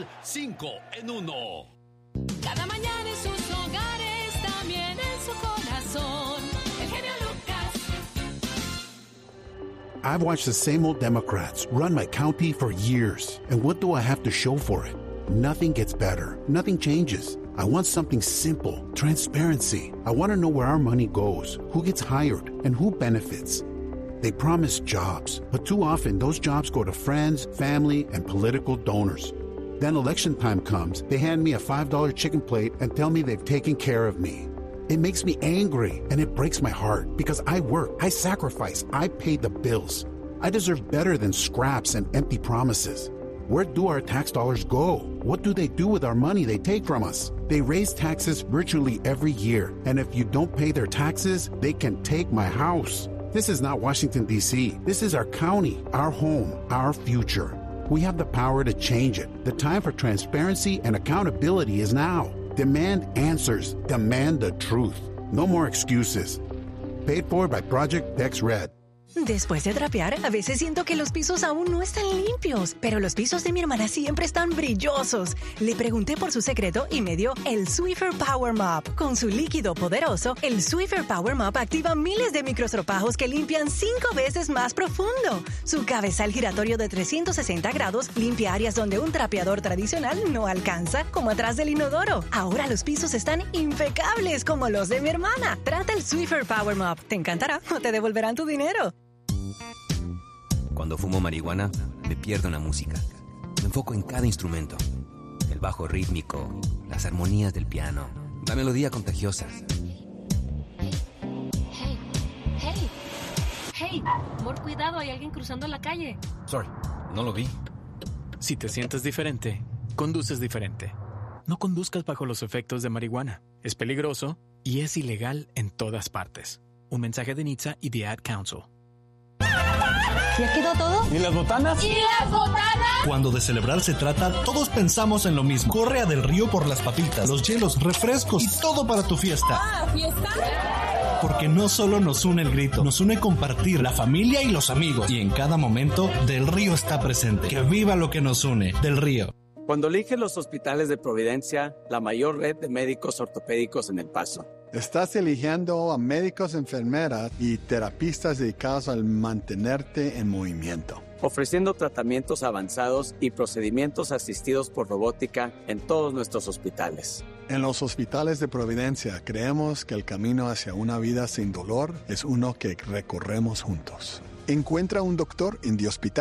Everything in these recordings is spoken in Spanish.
5 en 1. Cada mañana en sus hogares, también en su corazón. El genio Lucas. I've watched the same old Democrats run my county for years. And what do I have to show for it? Nothing gets better. Nothing changes. I want something simple, transparency. I want to know where our money goes, who gets hired, and who benefits. They promise jobs, but too often those jobs go to friends, family, and political donors. Then election time comes, they hand me a $5 chicken plate and tell me they've taken care of me. It makes me angry, and it breaks my heart because I work, I sacrifice, I pay the bills. I deserve better than scraps and empty promises. Where do our tax dollars go? What do they do with our money they take from us? They raise taxes virtually every year, and if you don't pay their taxes, they can take my house. This is not Washington, D.C. This is our county, our home, our future. We have the power to change it. The time for transparency and accountability is now. Demand answers. Demand the truth. No more excuses. Paid for by Project Dex Red. Después de trapear, a veces siento que los pisos aún no están limpios, pero los pisos de mi hermana siempre están brillosos. Le pregunté por su secreto y me dio el Swiffer Power Mop. Con su líquido poderoso, el Swiffer Power Mop activa miles de microestropajos que limpian 5 veces más profundo. Su cabezal giratorio de 360 grados limpia áreas donde un trapeador tradicional no alcanza, como atrás del inodoro. Ahora los pisos están impecables como los de mi hermana. Trata el Swiffer Power Mop. Te encantará o te devolverán tu dinero. Cuando fumo marihuana, me pierdo en la música. Me enfoco en cada instrumento. El bajo rítmico, las armonías del piano, la melodía contagiosa. Hey, amor, cuidado, hay alguien cruzando la calle. Sorry, no lo vi. Si te sientes diferente, conduces diferente. No conduzcas bajo los efectos de marihuana. Es peligroso y es ilegal en todas partes. Un mensaje de NHTSA y The Ad Council. ¿Ya quedó todo? ¿Y las botanas? ¿Y las botanas? Cuando de celebrar se trata, todos pensamos en lo mismo. Corre a Del Río por las papitas, los hielos, refrescos y todo para tu fiesta. ¡Ah, fiesta! Porque no solo nos une el grito, nos une compartir, la familia y los amigos. Y en cada momento, Del Río está presente. ¡Que viva lo que nos une! Del Río. Cuando eliges los hospitales de Providencia, la mayor red de médicos ortopédicos en El Paso. Estás eligiendo a médicos, enfermeras y terapistas dedicados al mantenerte en movimiento. Ofreciendo tratamientos avanzados y procedimientos asistidos por robótica en todos nuestros hospitales. En los hospitales de Providencia creemos que el camino hacia una vida sin dolor es uno que recorremos juntos. Encuentra un doctor en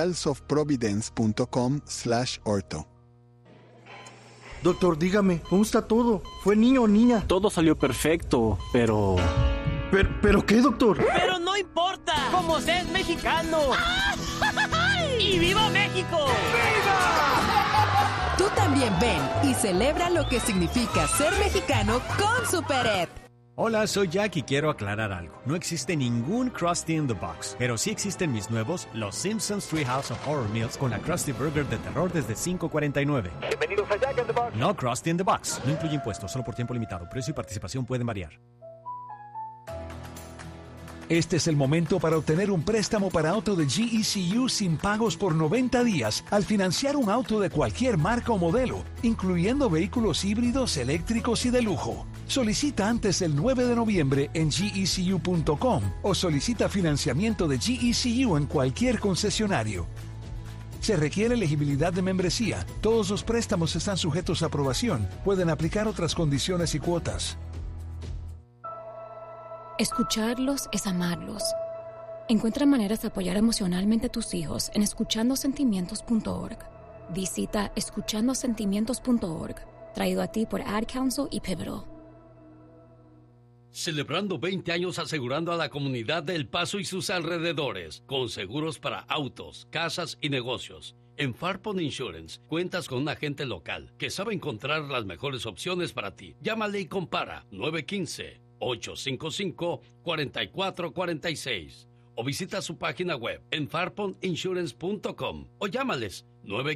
thehospitalsofprovidence.com/ortho. Doctor, dígame, ¿cómo está todo? ¿Fue niño o niña? Todo salió perfecto, pero... ¿Pero qué, doctor? ¡Pero no importa! ¡Como usted es mexicano! ¡Y viva México! ¡Viva! Tú también ven y celebra lo que significa ser mexicano con Super-Ed. Hola, soy Jack y quiero aclarar algo. No existe ningún Krusty in the Box, pero sí existen mis nuevos, los Simpsons Treehouse of Horror Meals con la Krusty Burger de terror desde $5.49. Bienvenidos a Jack in the Box. No Krusty in the Box. No incluye impuestos, solo por tiempo limitado. Precio y participación pueden variar. Este es el momento para obtener un préstamo para auto de GECU sin pagos por 90 días al financiar un auto de cualquier marca o modelo, incluyendo vehículos híbridos, eléctricos y de lujo. Solicita antes del 9 de noviembre en GECU.com o solicita financiamiento de GECU en cualquier concesionario. Se requiere elegibilidad de membresía. Todos los préstamos están sujetos a aprobación. Pueden aplicar otras condiciones y cuotas. Escucharlos es amarlos. Encuentra maneras de apoyar emocionalmente a tus hijos en escuchandosentimientos.org. Visita escuchandosentimientos.org, traído a ti por Ad Council y Pivotal. Celebrando 20 años asegurando a la comunidad de El Paso y sus alrededores, con seguros para autos, casas y negocios. En Farpon Insurance cuentas con un agente local que sabe encontrar las mejores opciones para ti. Llámale y compara 915-855-4446 o visita su página web en farponinsurance.com o llámales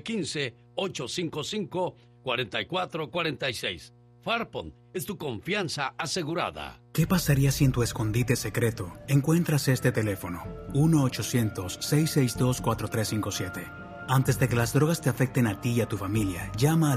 915-855-4446. Farpon es tu confianza asegurada. ¿Qué pasaría si en tu escondite secreto encuentras este teléfono? 1-800-662-4357. Antes de que las drogas te afecten a ti y a tu familia, llama al